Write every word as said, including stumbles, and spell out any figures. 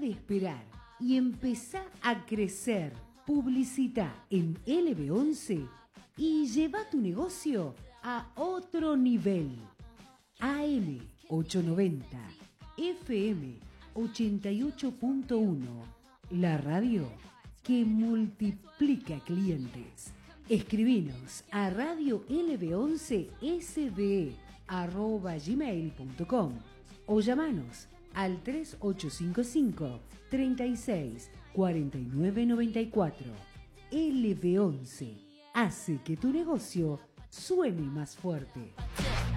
de esperar y empezá a crecer. Publicita en L B once y lleva tu negocio a otro nivel. A M ochocientos noventa, F M ochenta y ocho punto uno, la radio que multiplica clientes. Escribinos a radio L B once S D arroba gmail punto com o llamanos al tres ocho cinco cinco, treinta y seis, cuarenta y nueve noventa y cuatro. L B once hace que tu negocio suene más fuerte.